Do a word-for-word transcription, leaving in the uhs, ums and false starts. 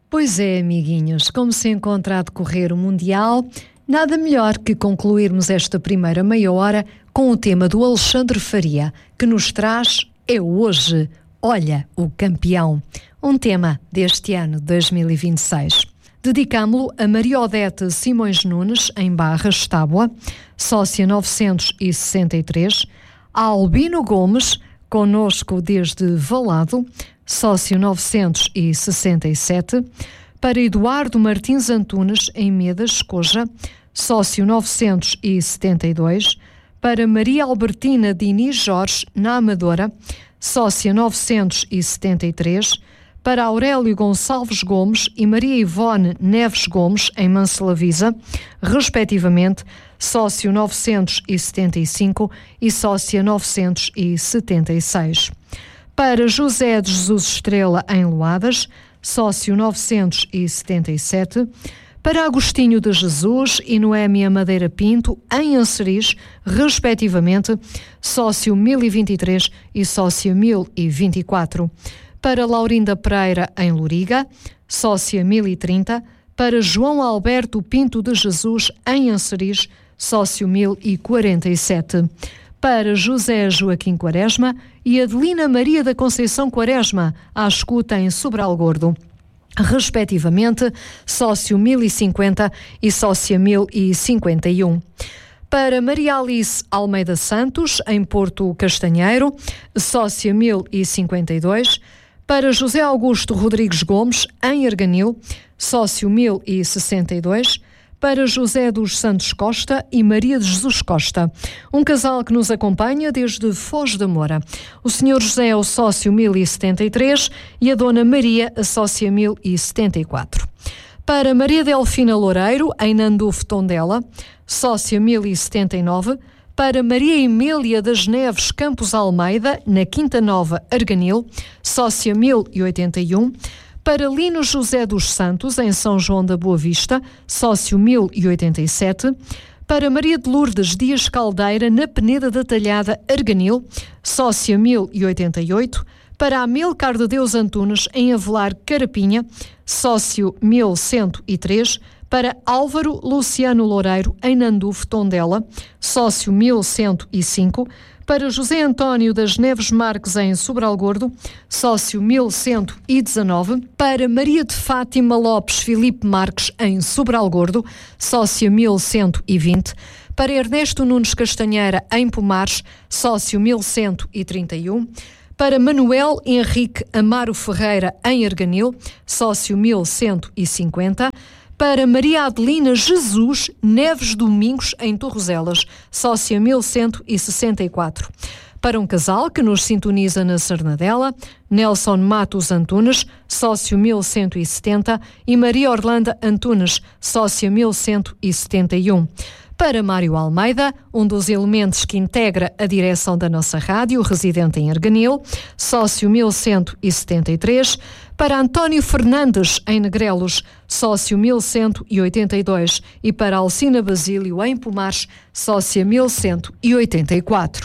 Pois é, amiguinhos, como se encontra a decorrer o Mundial, nada melhor que concluirmos esta primeira meia hora com o tema do Alexandre Faria, que nos traz É Hoje, Olha o Campeão, um tema deste ano dois mil e vinte e seis. Dedicámo-lo a Maria Odete Simões Nunes, em Barras, Tábua, sócia novecentos e sessenta e três, a Albino Gomes, conosco desde Valado, sócio novecentos e sessenta e sete, para Eduardo Martins Antunes, em Medas, Coja, sócio novecentos e setenta e dois, para Maria Albertina Diniz Jorge, na Amadora, sócia novecentos e setenta e três, para Aurélio Gonçalves Gomes e Maria Ivone Neves Gomes, em Mancelavisa, respectivamente, sócio novecentos e setenta e cinco e sócia novecentos e setenta e seis. Para José de Jesus Estrela, em Loadas, sócio novecentos e setenta e sete, para Agostinho de Jesus e Noémia Madeira Pinto, em Anceris, respectivamente, sócio mil e vinte e três e sócia mil e vinte e quatro, para Laurinda Pereira, em Loriga, sócia mil e trinta, para João Alberto Pinto de Jesus, em Anceris, sócio mil e quarenta e sete, para José Joaquim Quaresma e Adelina Maria da Conceição Quaresma, à escuta em Sobral Gordo, respectivamente, sócio mil e cinquenta e sócia mil e cinquenta e um. Para Maria Alice Almeida Santos, em Porto Castanheiro, sócia mil e cinquenta e dois, para José Augusto Rodrigues Gomes, em Arganil, sócio mil e sessenta e dois, para José dos Santos Costa e Maria de Jesus Costa, um casal que nos acompanha desde Foz da Moura. O senhor José é o sócio mil e setenta e três e a dona Maria a sócia mil e setenta e quatro. Para Maria Delfina Loureiro, em Nandufo Tondela, sócia mil e setenta e nove, para Maria Emília das Neves Campos Almeida, na Quinta Nova, Arganil, sócia mil e oitenta e um, para Lino José dos Santos, em São João da Boa Vista, sócio mil e oitenta e sete, para Maria de Lourdes Dias Caldeira, na Peneda da Talhada, Arganil, sócia mil e oitenta e oito, para Amilcar de Deus Antunes, em Avelar, Carapinha, sócio mil cento e três, para Álvaro Luciano Loureiro, em Nandufo, Tondela, sócio mil cento e cinco, para José António das Neves Marques, em Sobral Gordo, sócio mil cento e dezanove, para Maria de Fátima Lopes Filipe Marques, em Sobral Gordo, sócio mil cento e vinte, para Ernesto Nunes Castanheira, em Pomares, sócio mil cento e trinta e um, para Manuel Henrique Amaro Ferreira, em Arganil, sócio mil cento e cinquenta, para Maria Adelina Jesus Neves Domingos, em Torroselas, sócia mil cento e sessenta e quatro. Para um casal que nos sintoniza na Sarnadela, Nelson Matos Antunes, sócio mil cento e setenta, e Maria Orlando Antunes, sócia mil cento e setenta e um. Para Mário Almeida, um dos elementos que integra a direção da nossa rádio, residente em Arganil, sócio mil cento e setenta e três, para António Fernandes, em Negrelos, sócio mil cento e oitenta e dois, e para Alcina Basílio, em Pomares, sócia mil cento e oitenta e quatro.